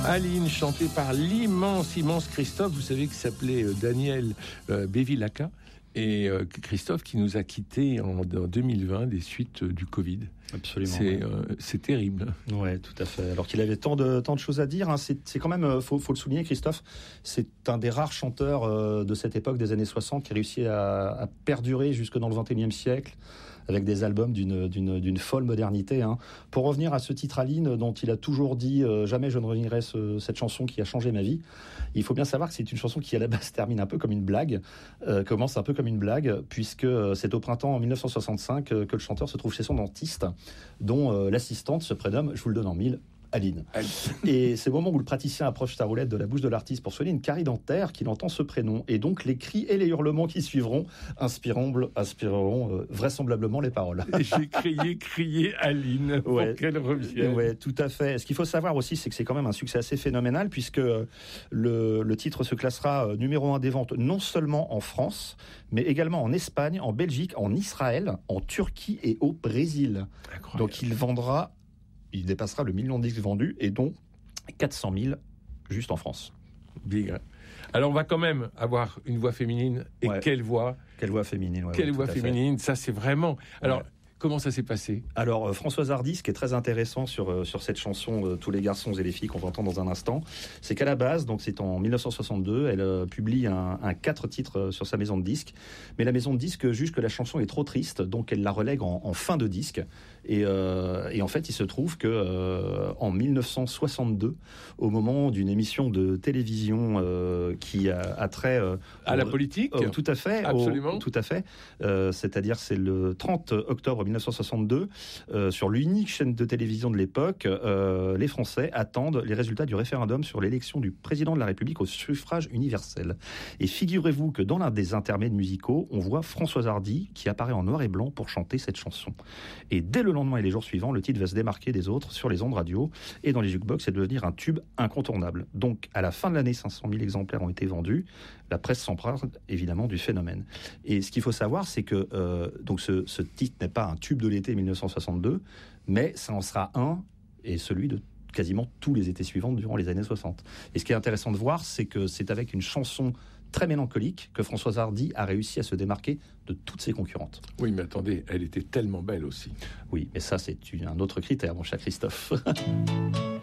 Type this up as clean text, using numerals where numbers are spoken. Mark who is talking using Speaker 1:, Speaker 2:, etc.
Speaker 1: Aline, chantée par immense Christophe, vous savez, qui s'appelait Daniel Bevilacqua, et Christophe qui nous a quittés en 2020 des suites du Covid.
Speaker 2: Absolument.
Speaker 1: C'est terrible.
Speaker 2: Ouais, tout à fait. Alors qu'il avait tant de choses à dire, hein. C'est quand même, faut le souligner, Christophe, c'est un des rares chanteurs de cette époque des années 60 qui a réussi à perdurer jusque dans le 21e siècle avec des albums d'une folle modernité, hein. Pour revenir à ce titre Aline, dont il a toujours dit jamais je ne renierai cette chanson qui a changé ma vie. Il faut bien savoir que c'est une chanson qui à la base termine un peu comme une blague, commence un peu comme une blague, puisque c'est au printemps en 1965 que le chanteur se trouve chez son dentiste, dont l'assistante se prénomme, je vous le donne en mille, Aline. Et c'est le moment où le praticien approche sa roulette de la bouche de l'artiste pour soigner une carie dentaire qu'il entend ce prénom. Et donc les cris et les hurlements qui suivront inspireront vraisemblablement les paroles.
Speaker 1: J'ai crié Aline pour qu'elle revienne.
Speaker 2: Ouais, tout à fait. Ce qu'il faut savoir aussi, c'est que c'est quand même un succès assez phénoménal, puisque le titre se classera numéro 1 des ventes, non seulement en France, mais également en Espagne, en Belgique, en Israël, en Turquie et au Brésil. Incroyable. Donc il dépassera le million de disques vendus, et dont 400 000 juste en France.
Speaker 1: Big. Alors on va quand même avoir une voix féminine, et quelle voix
Speaker 2: féminine.
Speaker 1: Quelle voix féminine, ça c'est vraiment... Alors, comment ça s'est passé ?
Speaker 2: Alors, Françoise Hardy, ce qui est très intéressant sur cette chanson Tous les garçons et les filles qu'on va entendre dans un instant, c'est qu'à la base, donc c'est en 1962, elle publie un 4 titres sur sa maison de disques, mais la maison de disques juge que la chanson est trop triste, donc elle la relègue en fin de disque. Et en fait, il se trouve que en 1962, au moment d'une émission de télévision qui a trait
Speaker 1: à la politique,
Speaker 2: tout à fait,
Speaker 1: absolument,
Speaker 2: tout à fait. C'est-à-dire, c'est le 30 octobre 1962, sur l'unique chaîne de télévision de l'époque, les Français attendent les résultats du référendum sur l'élection du président de la République au suffrage universel. Et figurez-vous que dans l'un des intermèdes musicaux, on voit Françoise Hardy qui apparaît en noir et blanc pour chanter cette chanson. Et dès le lendemain et les jours suivants, le titre va se démarquer des autres sur les ondes radio et dans les jukebox et devenir un tube incontournable. Donc, à la fin de l'année, 500 000 exemplaires ont été vendus. La presse s'empare évidemment du phénomène. Et ce qu'il faut savoir, c'est que donc ce titre n'est pas un tube de l'été 1962, mais ça en sera un, et celui de quasiment tous les étés suivants durant les années 60. Et ce qui est intéressant de voir, c'est que c'est avec une chanson très mélancolique que Françoise Hardy a réussi à se démarquer de toutes ses concurrentes.
Speaker 1: Oui, mais attendez, elle était tellement belle aussi.
Speaker 2: Oui, mais ça, c'est un autre critère, mon cher Christophe.